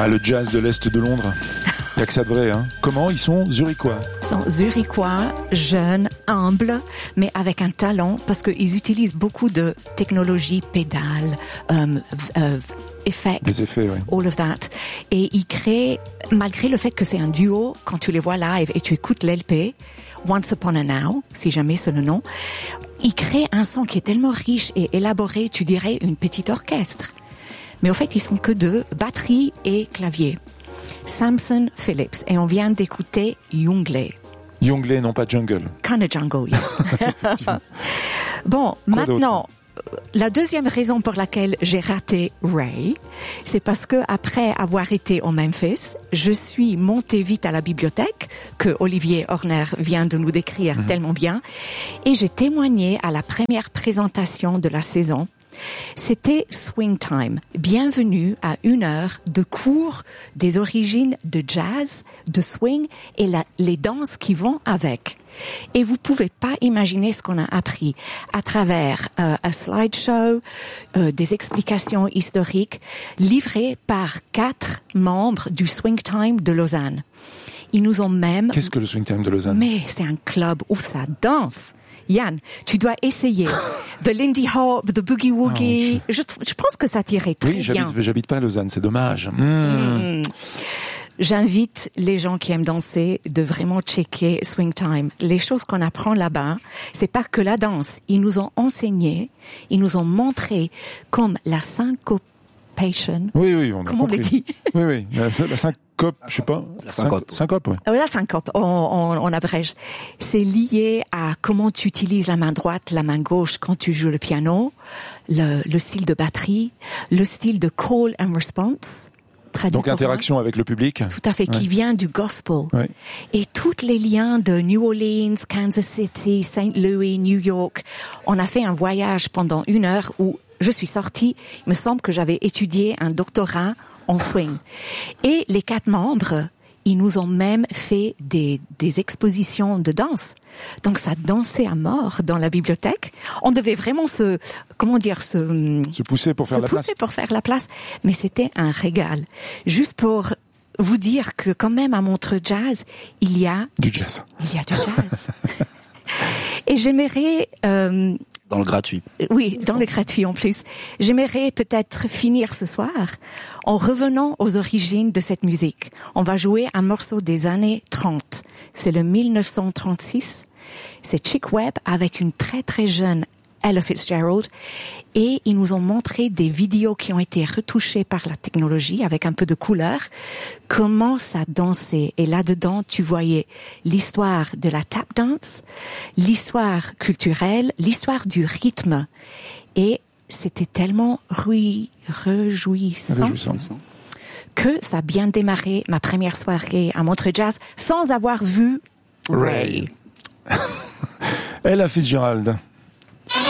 Ah, le jazz de l'Est de Londres. Il n'y a que ça de vrai, hein. Comment ils sont zurichois? Ils sont zurichois, jeunes, humbles, mais avec un talent parce qu'ils utilisent beaucoup de technologies, pédales, effects, des effets, oui. all of that. Et ils créent, malgré le fait que c'est un duo, quand tu les vois live et tu écoutes l'LP, Once Upon a Now, si jamais c'est le nom, ils créent un son qui est tellement riche et élaboré, tu dirais une petite orchestre. Mais au fait, ils sont que deux, batterie et clavier. Samson Phillips. Et on vient d'écouter Youngley. Youngley, non pas Jungle. Kind of jungle, yeah. Bon, maintenant, la deuxième raison pour laquelle j'ai raté Ray, c'est parce que après avoir été au Memphis, je suis montée vite à la bibliothèque, que Olivier Horner vient de nous décrire tellement bien, et j'ai témoigné à la première présentation de la saison. C'était Swing Time. Bienvenue à 1 heure de cours des origines de jazz, de swing et les danses qui vont avec. Et vous pouvez pas imaginer ce qu'on a appris à travers un slideshow, des explications historiques livrées par 4 membres du Swing Time de Lausanne. Ils nous ont même... Qu'est-ce que le Swing Time de Lausanne? Mais c'est un club où ça danse. Yann, tu dois essayer. The Lindy Hop, the Boogie Woogie. Oh, je pense que ça t'irait très bien. Oui, j'habite pas à Lausanne, c'est dommage. J'invite les gens qui aiment danser de vraiment checker Swing Time. Les choses qu'on apprend là-bas, c'est pas que la danse. Ils nous ont enseigné, ils nous ont montré comme la syncopation. Oui, on a comment compris. on le dit? Oui, la syncope, je sais pas. La syncope. Syncope, oui. La syncope, on abrège. C'est lié à comment tu utilises la main droite, la main gauche quand tu joues le piano, le style de batterie, le style de call and response. Donc interaction avec le public. Tout à fait, qui vient du gospel. Ouais. Et tous les liens de New Orleans, Kansas City, St. Louis, New York. On a fait un voyage pendant 1 heure où je suis sortie. Il me semble que j'avais étudié un doctorat en swing. Et les 4 membres, ils nous ont même fait des expositions de danse. Donc ça dansait à mort dans la bibliothèque. On devait vraiment se pousser pour faire la place. Mais c'était un régal. Juste pour vous dire que quand même à Montreux Jazz, il y a du jazz. Et j'aimerais... Dans le gratuit. Oui, dans le gratuit en plus. J'aimerais peut-être finir ce soir en revenant aux origines de cette musique. On va jouer un morceau des années 30. C'est le 1936. C'est Chick Webb avec une très très jeune Ella Fitzgerald. Et ils nous ont montré des vidéos qui ont été retouchées par la technologie avec un peu de couleur. Comment ça dansait. Et là-dedans, tu voyais l'histoire de la tap dance, l'histoire culturelle, l'histoire du rythme. Et c'était tellement réjouissant que ça a bien démarré ma première soirée à Montreux Jazz sans avoir vu Ray. Ella Fitzgerald.